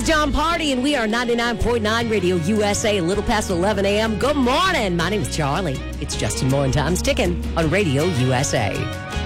John Party, and we are 99.9 Radio USA, a little past 11 a.m. Good morning. My name is Charlie. It's Justin Moore and Time's Ticking on Radio USA.